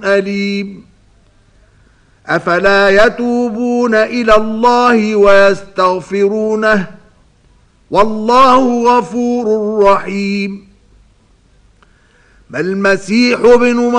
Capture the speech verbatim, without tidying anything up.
أليم أفلا يتوبون إلى الله ويستغفرونه والله غفور رحيم. ما المسيح ابن